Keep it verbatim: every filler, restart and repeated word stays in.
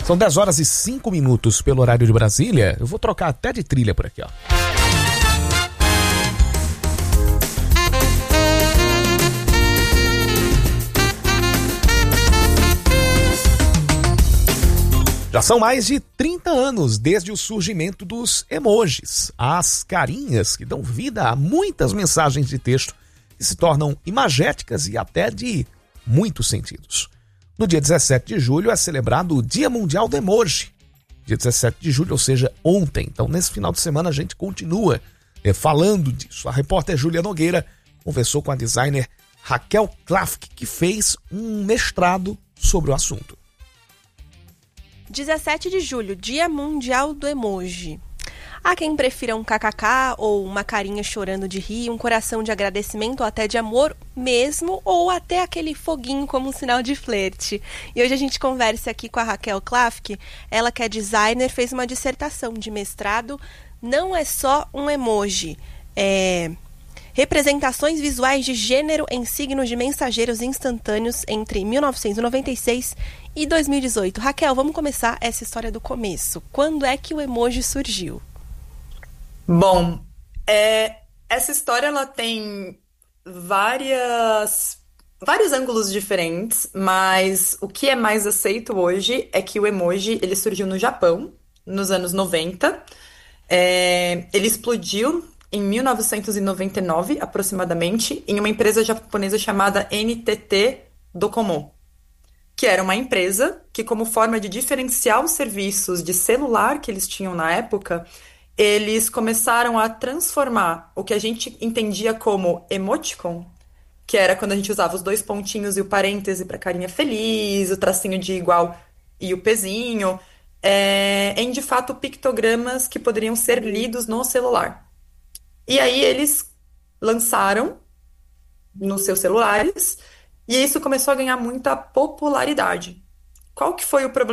São dez horas e cinco minutos pelo horário de Brasília. Eu vou trocar até de trilha por aqui, ó. Já são mais de trinta anos desde o surgimento dos emojis, as carinhas que dão vida a muitas mensagens de texto que se tornam imagéticas e até de muitos sentidos. No dia dezessete de julho é celebrado o Dia Mundial do Emoji. Dia dezessete de julho, ou seja, ontem. Então, nesse final de semana, a gente continua é, falando disso. A repórter Júlia Nogueira conversou com a designer Raquel Klafke, que fez um mestrado sobre o assunto. dezessete de julho, Dia Mundial do Emoji. Há quem prefira um kkk ou uma carinha chorando de rir, um coração de agradecimento ou até de amor mesmo, ou até aquele foguinho como um sinal de flerte. E hoje a gente conversa aqui com a Raquel Klafke, ela que é designer, fez uma dissertação de mestrado, não é só um emoji, é... representações visuais de gênero em signos de mensageiros instantâneos entre mil novecentos e noventa e seis e dois mil e dezoito. Raquel, vamos começar essa história do começo. Quando é que o emoji surgiu? Bom, é, essa história ela tem várias, vários ângulos diferentes, mas o que é mais aceito hoje é que o emoji ele surgiu no Japão, nos anos noventa. É, ele explodiu em mil novecentos e noventa e nove, aproximadamente, em uma empresa japonesa chamada N T T Docomo, que era uma empresa que, como forma de diferenciar os serviços de celular que eles tinham na época, eles começaram a transformar o que a gente entendia como emoticon, que era quando a gente usava os dois pontinhos e o parêntese para carinha feliz, o tracinho de igual e o pezinho, é, em, de fato, pictogramas que poderiam ser lidos no celular. E aí eles lançaram nos seus celulares e isso começou a ganhar muita popularidade. Qual que foi o problema?